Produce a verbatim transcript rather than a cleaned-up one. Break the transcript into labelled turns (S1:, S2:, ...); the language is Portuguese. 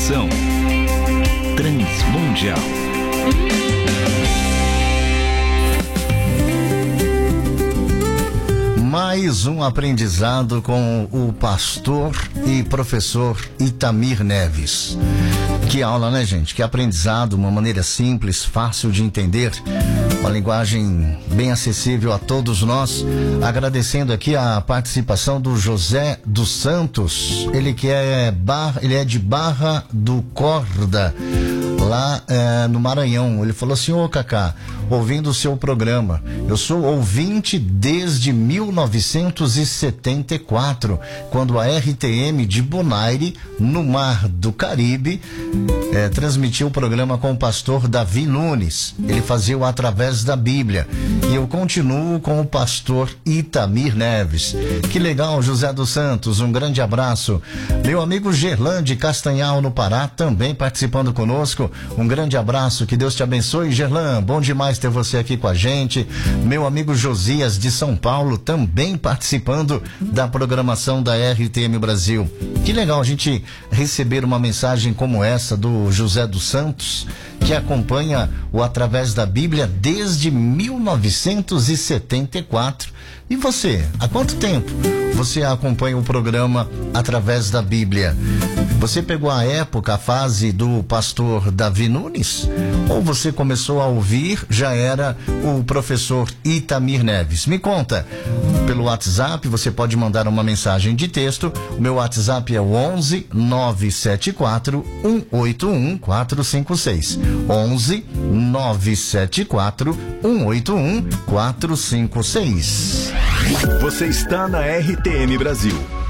S1: Programação Transmundial.
S2: Mais um aprendizado com o pastor e professor Itamir Neves. Que aula, né, gente? Que aprendizado, uma maneira simples, fácil de entender, uma linguagem bem acessível a todos nós. Agradecendo aqui a participação do José dos Santos, ele que é, bar, ele é de Barra do Corda, lá é, no Maranhão. Ele falou assim: ô Cacá, ouvindo o seu programa, eu sou ouvinte desde mil novecentos e setenta e quatro, quando a R T M de Bonaire, no Mar do Caribe, é, transmitiu o programa com o pastor Davi Nunes. Ele fazia o Através da Bíblia. E eu continuo com o pastor Itamir Neves. Que legal, José dos Santos, um grande abraço. Meu amigo Gerlan de Castanhal, no Pará, também participando conosco. Um grande abraço, que Deus te abençoe, Gerlan. Bom demais ter você aqui com a gente. Meu amigo Josias de São Paulo, também participando da programação da R T M Brasil. Que legal a gente receber uma mensagem como essa do José dos Santos, que acompanha o Através da Bíblia desde mil novecentos e setenta e quatro. E você, há quanto tempo você acompanha o programa Através da Bíblia? Você pegou a época, a fase do pastor Davi Nunes? Ou você começou a ouvir, já era o professor Itamir Neves? Me conta. Pelo WhatsApp, você pode mandar uma mensagem de texto. O meu WhatsApp é o onze nove sete quatro um oito um quatro cinco seis. onze nove sete quatro um oito um quatro cinco seis.
S1: Você está na R T M Brasil.